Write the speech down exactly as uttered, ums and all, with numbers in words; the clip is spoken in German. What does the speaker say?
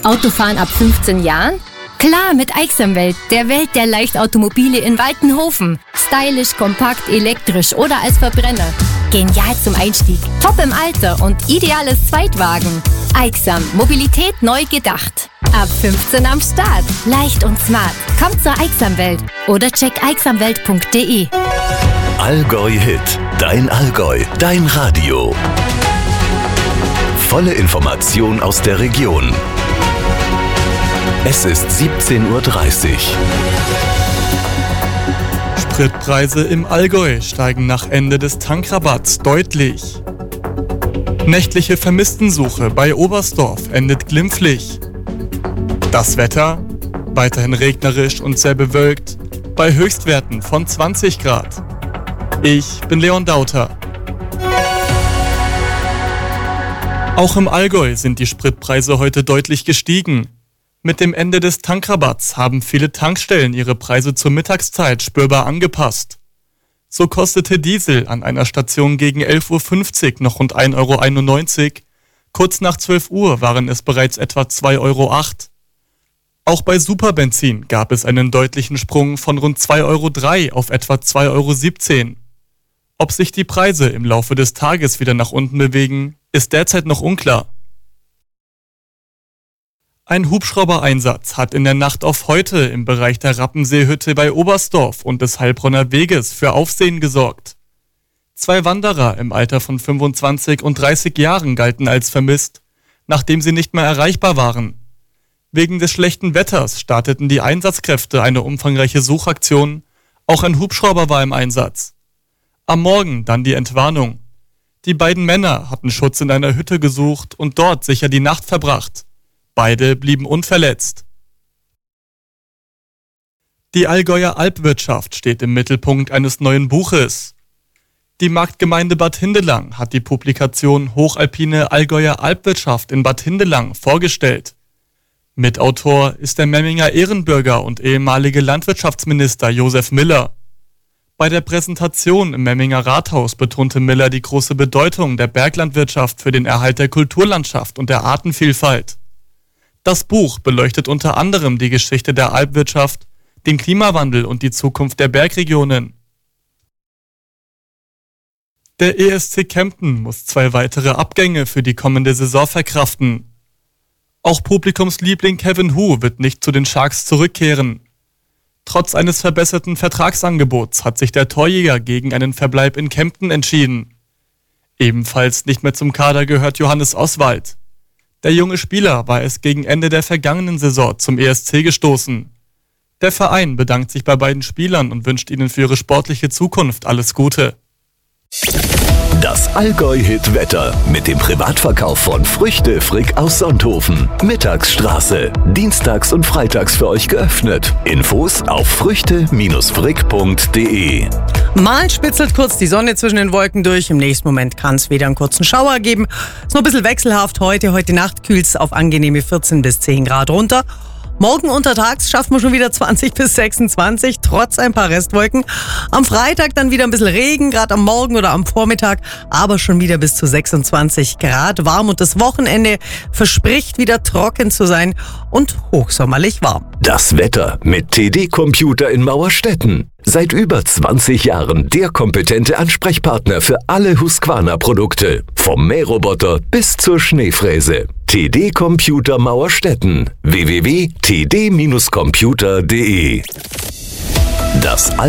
Autofahren ab fünfzehn Jahren? Klar, mit Aixamwelt, der Welt der Leichtautomobile in Waltenhofen. Stylisch, kompakt, elektrisch oder als Verbrenner. Genial zum Einstieg, top im Alter und ideales Zweitwagen. Aixam, Mobilität neu gedacht. Ab fünfzehn am Start, leicht und smart. Kommt zur Aixamwelt oder check aixamwelt punkt de. Allgäu Hit, dein Allgäu, dein Radio. Volle Information aus der Region. Es ist siebzehn Uhr dreißig. Spritpreise im Allgäu steigen nach Ende des Tankrabatts deutlich. Nächtliche Vermisstensuche bei Oberstdorf endet glimpflich. Das Wetter? Weiterhin regnerisch und sehr bewölkt, bei Höchstwerten von zwanzig Grad. Ich bin Leon Dauter. Auch im Allgäu sind die Spritpreise heute deutlich gestiegen. Mit dem Ende des Tankrabatts haben viele Tankstellen ihre Preise zur Mittagszeit spürbar angepasst. So kostete Diesel an einer Station gegen elf Uhr fünfzig noch rund ein Euro einundneunzig, kurz nach zwölf Uhr waren es bereits etwa zwei Euro acht. Auch bei Superbenzin gab es einen deutlichen Sprung von rund zwei Euro drei auf etwa zwei Euro siebzehn. Ob sich die Preise im Laufe des Tages wieder nach unten bewegen, ist derzeit noch unklar. Ein Hubschraubereinsatz hat in der Nacht auf heute im Bereich der Rappenseehütte bei Oberstdorf und des Heilbronner Weges für Aufsehen gesorgt. Zwei Wanderer im Alter von fünfundzwanzig und dreißig Jahren galten als vermisst, nachdem sie nicht mehr erreichbar waren. Wegen des schlechten Wetters starteten die Einsatzkräfte eine umfangreiche Suchaktion, auch ein Hubschrauber war im Einsatz. Am Morgen dann die Entwarnung. Die beiden Männer hatten Schutz in einer Hütte gesucht und dort sicher die Nacht verbracht. Beide blieben unverletzt. Die Allgäuer Alpwirtschaft steht im Mittelpunkt eines neuen Buches. Die Marktgemeinde Bad Hindelang hat die Publikation Hochalpine Allgäuer Alpwirtschaft in Bad Hindelang vorgestellt. Mitautor ist der Memminger Ehrenbürger und ehemalige Landwirtschaftsminister Josef Miller. Bei der Präsentation im Memminger Rathaus betonte Miller die große Bedeutung der Berglandwirtschaft für den Erhalt der Kulturlandschaft und der Artenvielfalt. Das Buch beleuchtet unter anderem die Geschichte der Alpwirtschaft, den Klimawandel und die Zukunft der Bergregionen. Der E S C Kempten muss zwei weitere Abgänge für die kommende Saison verkraften. Auch Publikumsliebling Kevin Hu wird nicht zu den Sharks zurückkehren. Trotz eines verbesserten Vertragsangebots hat sich der Torjäger gegen einen Verbleib in Kempten entschieden. Ebenfalls nicht mehr zum Kader gehört Johannes Oswald. Der junge Spieler war es gegen Ende der vergangenen Saison zum E S C gestoßen. Der Verein bedankt sich bei beiden Spielern und wünscht ihnen für ihre sportliche Zukunft alles Gute. Das Allgäu-Hit-Wetter mit dem Privatverkauf von Früchte Frick aus Sonthofen. Mittagsstraße. Dienstags und freitags für euch geöffnet. Infos auf früchte Frick punkt de. Mal spitzelt kurz die Sonne zwischen den Wolken durch. Im nächsten Moment kann es wieder einen kurzen Schauer geben. Ist noch ein bisschen wechselhaft heute. Heute Nacht kühlt es auf angenehme vierzehn bis zehn Grad runter. Morgen untertags schaffen wir schon wieder zwanzig bis sechsundzwanzig, trotz ein paar Restwolken. Am Freitag dann wieder ein bisschen Regen, gerade am Morgen oder am Vormittag, aber schon wieder bis zu sechsundzwanzig Grad warm. Und das Wochenende verspricht wieder trocken zu sein und hochsommerlich warm. Das Wetter mit T D Computer in Mauerstetten. Seit über zwanzig Jahren der kompetente Ansprechpartner für alle Husqvarna-Produkte. Vom Mähroboter bis zur Schneefräse. T D Computer Mauerstetten. w w w punkt t d Bindestrich computer punkt de. Das